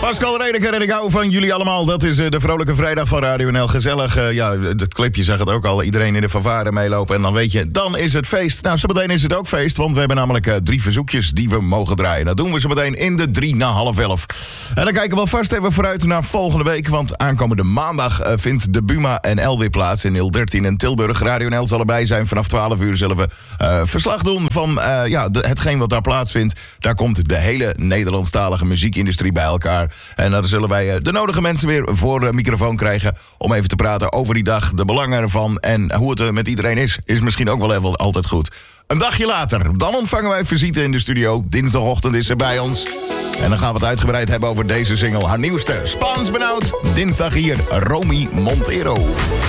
Pascal Redeker en ik hou van jullie allemaal. Dat is de Vrolijke Vrijdag van Radio NL. Gezellig, het clipje zag het ook al. Iedereen in de fanfare meelopen en dan weet je, dan is het feest. Nou, zometeen is het ook feest, want we hebben namelijk 3 verzoekjes die we mogen draaien. Dat doen we zometeen in de 10:03. En dan kijken we alvast even vooruit naar volgende week, want aankomende maandag vindt de Buma en L weer plaats in 013 in Tilburg. Radio NL zal erbij zijn. Vanaf 12 uur zullen we verslag doen van hetgeen wat daar plaatsvindt. Daar komt de hele Nederlandstalige muziekindustrie bij elkaar. En dan zullen wij de nodige mensen weer voor de microfoon krijgen om even te praten over die dag, de belangen ervan en hoe het met iedereen is misschien ook wel even altijd goed. Een dagje later, dan ontvangen wij visite in de studio. Dinsdagochtend is ze bij ons. En dan gaan we het uitgebreid hebben over deze single, haar nieuwste. Spaans benauwd, dinsdag hier, Romy Montero.